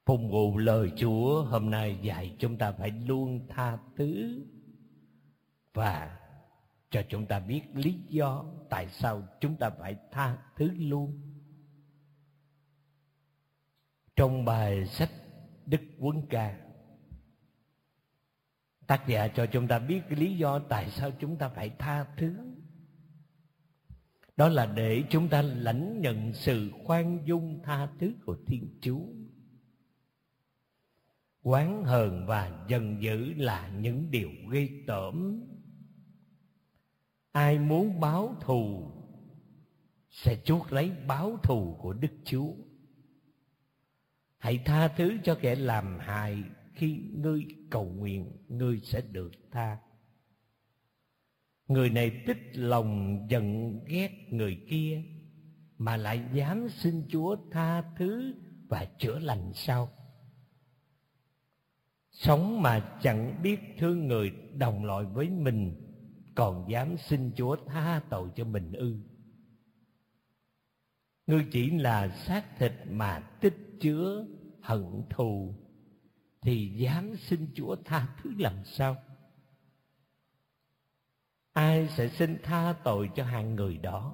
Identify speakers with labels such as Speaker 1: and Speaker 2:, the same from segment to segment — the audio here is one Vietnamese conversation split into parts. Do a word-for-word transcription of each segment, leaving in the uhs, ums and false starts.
Speaker 1: Phụng vụ lời Chúa hôm nay dạy chúng ta phải luôn tha thứ, và cho chúng ta biết lý do tại sao chúng ta phải tha thứ luôn. Trong bài sách Đức Huấn Ca, tác giả cho chúng ta biết cái lý do tại sao chúng ta phải tha thứ. Đó là để chúng ta lãnh nhận sự khoan dung tha thứ của Thiên Chúa. Oán hờn và giận dữ là những điều ghê tởm. Ai muốn báo thù sẽ chuốc lấy báo thù của Đức Chúa. Hãy tha thứ cho kẻ làm hại, khi ngươi cầu nguyện ngươi sẽ được tha. Người này tích lòng giận ghét người kia mà lại dám xin Chúa tha thứ và chữa lành sao? Sống mà chẳng biết thương người đồng loại với mình, còn dám xin Chúa tha tội cho mình ư? Ngươi chỉ là xác thịt mà tích chứa hận thù, thì dám xin Chúa tha thứ làm sao? Ai sẽ xin tha tội cho hạng người đó?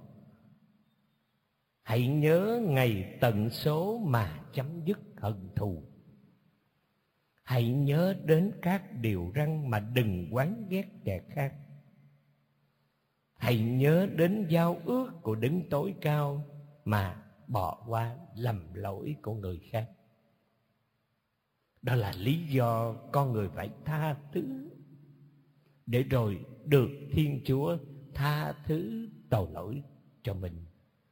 Speaker 1: Hãy nhớ ngày tận số mà chấm dứt hận thù. Hãy nhớ đến các điều răn mà đừng oán ghét kẻ khác. Hãy nhớ đến giao ước của Đấng tối cao mà bỏ qua lầm lỗi của người khác. Đó là lý do con người phải tha thứ, để rồi được Thiên Chúa tha thứ tội lỗi cho mình.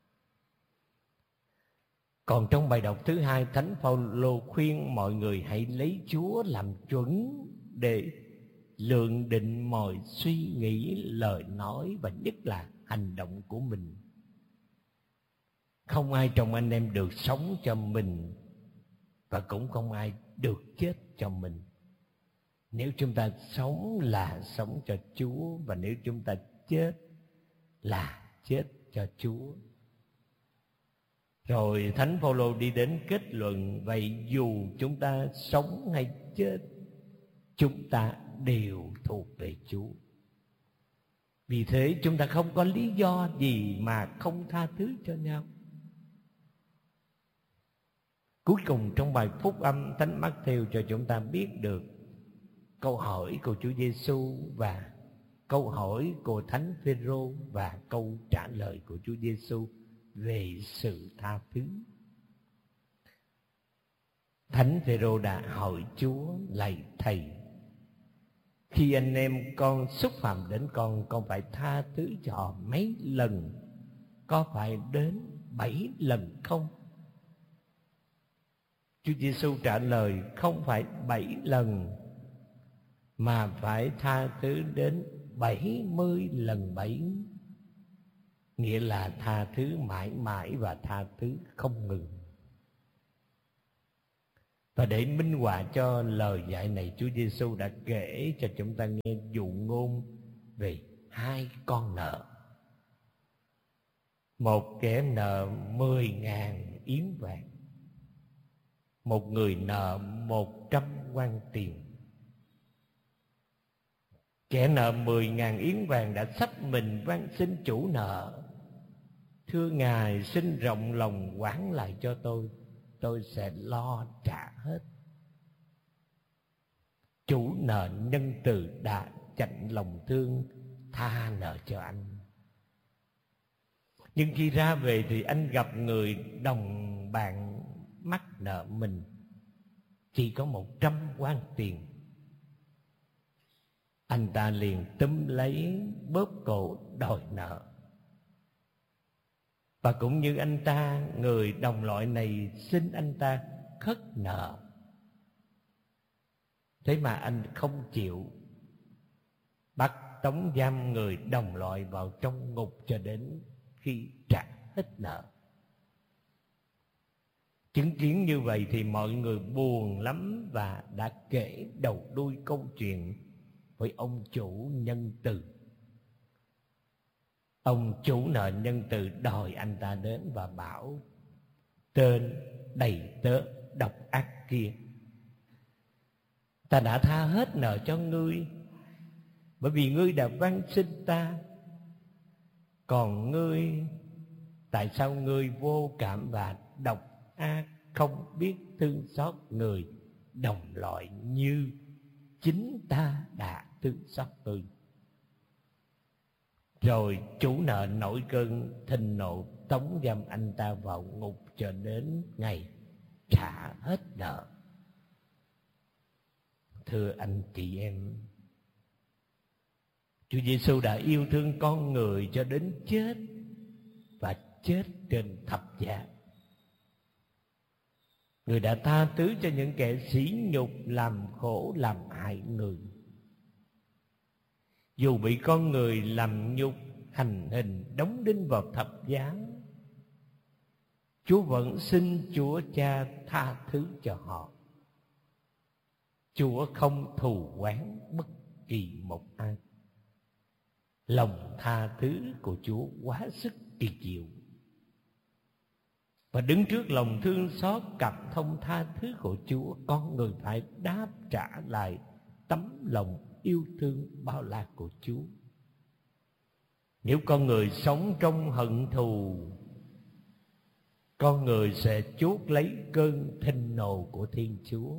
Speaker 1: Còn trong bài đọc thứ hai, Thánh Phaolô khuyên mọi người hãy lấy Chúa làm chuẩn để lượng định mọi suy nghĩ, lời nói và nhất là hành động của mình. Không ai trong anh em được sống cho mình, và cũng không ai được chết cho mình. Nếu chúng ta sống là sống cho Chúa, và nếu chúng ta chết là chết cho Chúa. Rồi Thánh Phaolô đi đến kết luận: vậy dù chúng ta sống hay chết, chúng ta đều thuộc về Chúa. Vì thế chúng ta không có lý do gì mà không tha thứ cho nhau. Cuối cùng trong bài phúc âm, Thánh Mác-thêu cho chúng ta biết được câu hỏi của Chúa Giêsu và câu hỏi của Thánh Phêrô và câu trả lời của Chúa Giêsu về sự tha thứ. Thánh Phêrô đã hỏi Chúa: lạy Thầy, khi anh em con xúc phạm đến con, con phải tha thứ cho họ mấy lần? Có phải đến bảy lần không? Chúa Giêsu trả lời: không phải bảy lần, mà phải tha thứ đến bảy mươi lần bảy. Nghĩa là tha thứ mãi mãi và tha thứ không ngừng. Và để minh họa cho lời dạy này, Chúa Giêsu đã kể cho chúng ta nghe dụ ngôn về hai con nợ. Một kẻ nợ mười ngàn yến vàng, một người nợ một trăm quan tiền. Kẻ nợ mười ngàn yến vàng đã xách mình van xin chủ nợ: thưa Ngài, xin rộng lòng quản lại cho tôi, tôi sẽ lo trả hết. Chủ nợ nhân từ đã chạnh lòng thương, tha nợ cho anh. Nhưng khi ra về thì anh gặp người đồng bạn mắc nợ mình chỉ có một trăm quan tiền. Anh ta liền túm lấy bóp cổ đòi nợ. Và cũng như anh ta, người đồng loại này xin anh ta khất nợ. Thế mà anh không chịu, bắt tống giam người đồng loại vào trong ngục cho đến khi trả hết nợ. Chứng kiến như vậy thì mọi người buồn lắm và đã kể đầu đuôi câu chuyện với ông chủ nhân từ. Ông chủ nợ nhân từ đòi anh ta đến và bảo: tên đầy tớ độc ác kia. Ta đã tha hết nợ cho ngươi, bởi vì ngươi đã van xin ta. Còn ngươi, tại sao ngươi vô cảm và độc ác, không biết thương xót người đồng loại như chính ta đã thương xót ngươi? Rồi chủ nợ nổi cơn thịnh nộ, tống giam anh ta vào ngục cho đến ngày trả hết nợ. Thưa anh chị em, Chúa Giêsu đã yêu thương con người cho đến chết, và chết trên thập giá. Người đã tha thứ cho những kẻ sỉ nhục, làm khổ, làm hại người. Dù bị con người làm nhục, hành hình, đóng đinh vào thập giá, Chúa vẫn xin Chúa Cha tha thứ cho họ. Chúa không thù oán bất kỳ một ai. Lòng tha thứ của Chúa quá sức kỳ diệu. Và đứng trước lòng thương xót, cảm thông tha thứ của Chúa, con người phải đáp trả lại tấm lòng yêu thương bao la của Chúa. Nếu con người sống trong hận thù, con người sẽ chuốc lấy cơn thịnh nộ của Thiên Chúa.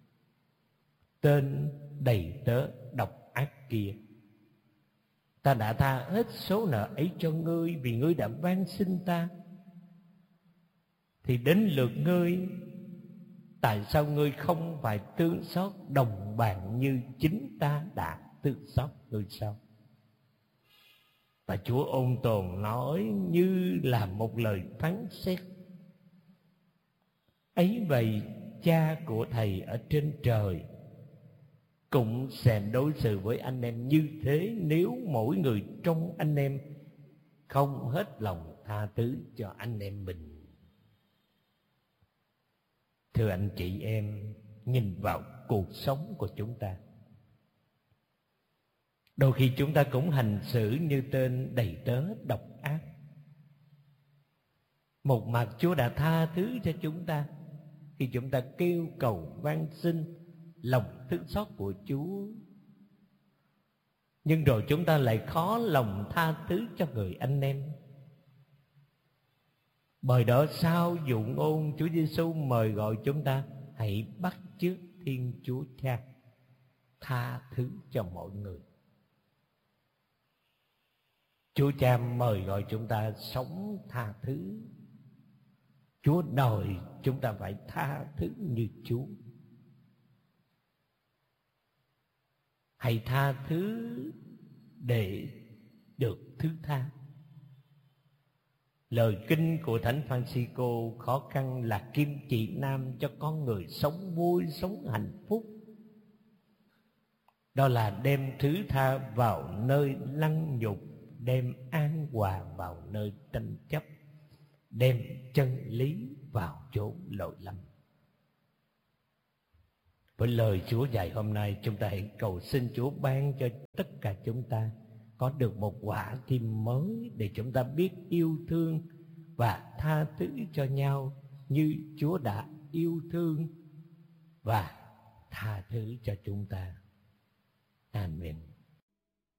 Speaker 1: Tên đầy tớ độc ác kia, ta đã tha hết số nợ ấy cho ngươi, vì ngươi đã van xin ta. Thì đến lượt ngươi, tại sao ngươi không phải thương xót đồng bạn như chính ta đã thương xót ngươi sao? Và Chúa ôn tồn nói như là một lời phán xét: ấy vậy, Cha của thầy ở trên trời cũng sẽ đối xử với anh em như thế, nếu mỗi người trong anh em không hết lòng tha thứ cho anh em mình. Thưa anh chị em, nhìn vào cuộc sống của chúng ta, đôi khi chúng ta cũng hành xử như tên đầy tớ độc ác. Một mặt Chúa đã tha thứ cho chúng ta khi chúng ta kêu cầu van xin lòng thương xót của Chúa, nhưng rồi chúng ta lại khó lòng tha thứ cho người anh em. Bởi đó sau dụ ngôn, Chúa Giêsu mời gọi chúng ta hãy bắt chước Thiên Chúa Cha, tha thứ cho mọi người. Chúa Cha mời gọi chúng ta sống tha thứ. Chúa đòi chúng ta phải tha thứ như Chúa. Hãy tha thứ để được thứ tha. Lời kinh của Thánh Francisco: khó khăn là kim chỉ nam cho con người sống vui, sống hạnh phúc. Đó là đem thứ tha vào nơi lăng nhục, đem an hòa vào nơi tranh chấp, đem chân lý vào chỗ lỗi lầm. Với lời Chúa dạy hôm nay, chúng ta hãy cầu xin Chúa ban cho tất cả chúng ta có được một quả tim mới, để chúng ta biết yêu thương và tha thứ cho nhau như Chúa đã yêu thương và tha thứ cho chúng ta. Amen.